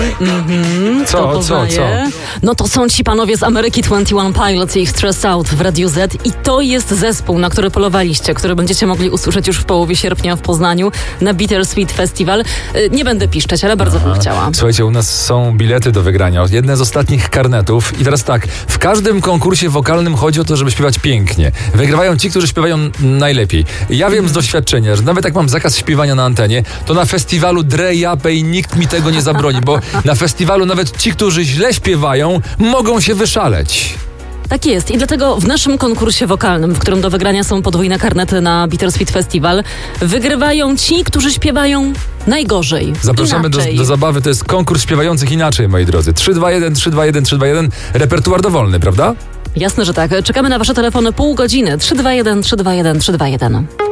Co? No to są ci panowie z Ameryki 21 Pilots i ich Stressed Out w Radiu Z i to jest zespół, na który polowaliście, który będziecie mogli usłyszeć już w połowie sierpnia w Poznaniu na Bittersweet Festival. Nie będę piszczeć, ale bardzo bym chciała. Słuchajcie, u nas są bilety do wygrania. Jedne z ostatnich karnetów. I teraz tak, w każdym konkursie wokalnym chodzi o to, żeby śpiewać pięknie. Wygrywają ci, którzy śpiewają najlepiej. Ja wiem z doświadczenia, że nawet jak mam zakaz śpiewania na antenie, to na festiwalu drę japę i nikt mi tego nie zabroni, bo na festiwalu nawet ci, którzy źle śpiewają, mogą się wyszaleć. Tak jest i dlatego w naszym konkursie wokalnym, w którym do wygrania są podwójne karnety na Bittersweet Festival, wygrywają ci, którzy śpiewają najgorzej. Zapraszamy do zabawy, to jest konkurs śpiewających inaczej, moi drodzy. 321, 321, 321, repertuar dowolny, prawda? Jasne, że tak. Czekamy na wasze telefony pół godziny. 321, 321, 321.